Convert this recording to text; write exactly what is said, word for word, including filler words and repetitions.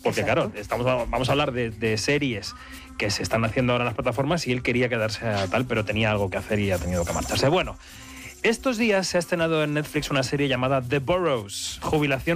Porque Exacto. claro, estamos, vamos a hablar de, de series que se están haciendo ahora en las plataformas y él quería quedarse a tal, pero tenía algo que hacer y ha tenido que marcharse. Bueno, estos días se ha estrenado en Netflix una serie llamada The Burrows, jubilación